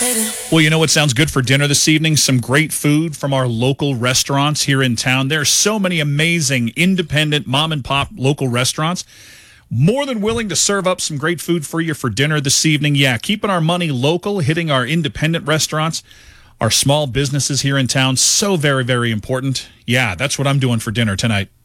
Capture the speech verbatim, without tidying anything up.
Well, you know what sounds good for dinner this evening? Some great food from our local restaurants here in town. There are so many amazing independent mom and pop local restaurants. More than willing to serve up some great food for you for dinner this evening. Yeah, keeping our money local, hitting our independent restaurants, our small businesses here in town. So very, very important. Yeah, that's what I'm doing for dinner tonight.